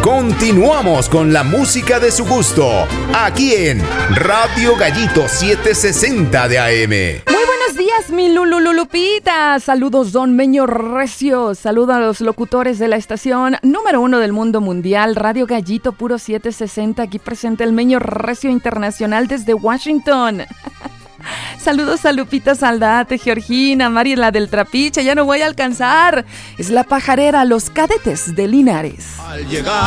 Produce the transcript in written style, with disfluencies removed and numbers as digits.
Continuamos con la música de su gusto, aquí en Radio Gallito 760 de AM. Muy buenos días, mi Lulupita. Saludos, don Meño Recio. Saludos a los locutores de la estación número 1 del mundo mundial, Radio Gallito Puro 760. Aquí presente el Meño Recio Internacional desde Washington. Saludos a Lupita Saldate, Georgina, Mariela del Trapiche. Ya no voy a alcanzar. Es la pajarera, los cadetes de Linares. Al llegar